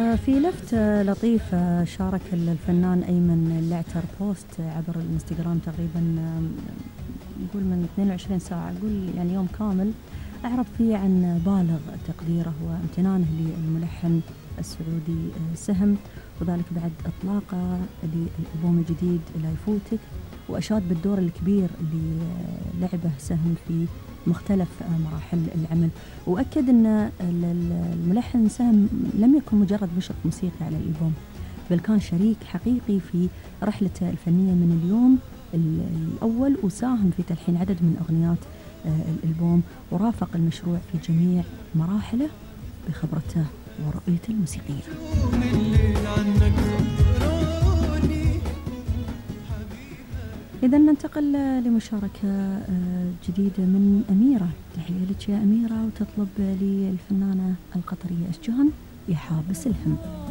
في لفتة لطيفة شارك الفنان أيمن العتر بوست عبر الانستغرام تقريبا، يقول من 22 ساعة، يقول يعني يوم كامل أعرب فيه عن بالغ تقديره وامتنانه للملحن السعودي سهم، وذلك بعد إطلاقه للألبوم الجديد لا يفوتك، وأشاد بالدور الكبير اللي لعبه سهم في مختلف مراحل العمل، وأكد أن الملحن سهم لم يكن مجرد مشرف موسيقي على الألبوم، بل كان شريك حقيقي في رحلته الفنية من اليوم الأول، وساهم في تلحين عدد من أغنيات الألبوم، ورافق المشروع في جميع مراحله بخبرته ورؤيته الموسيقية. إذا ننتقل لمشاركة جديدة من أميرة. تحية لك يا أميرة، وتطلب للفنانة القطرية أشجان يا حابس الهم.